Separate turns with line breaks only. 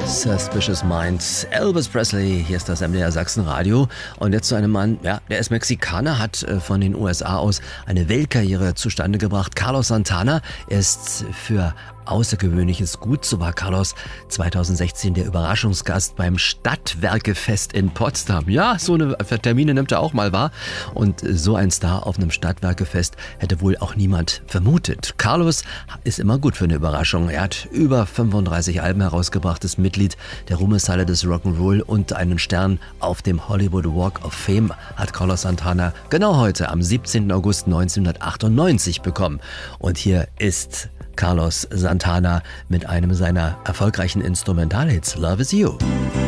Suspicious Minds, Elvis Presley, hier ist das MDR Sachsenradio. Und jetzt zu einem Mann, ja, der ist Mexikaner, hat von den USA aus eine Weltkarriere zustande gebracht. Carlos Santana, er ist für Außergewöhnliches gut. So war Carlos 2016 der Überraschungsgast beim Stadtwerkefest in Potsdam. Ja, so eine Termine nimmt er auch mal wahr. Und so ein Star auf einem Stadtwerkefest hätte wohl auch niemand vermutet. Carlos ist immer gut für eine Überraschung. Er hat über 35 Alben herausgebracht, ist Mitglied der Ruhmeshalle des Rock'n'Roll und einen Stern auf dem Hollywood Walk of Fame hat Carlos Santana genau heute am 17. August 1998 bekommen. Und hier ist Carlos Santana mit einem seiner erfolgreichen Instrumentalhits, Love Is You.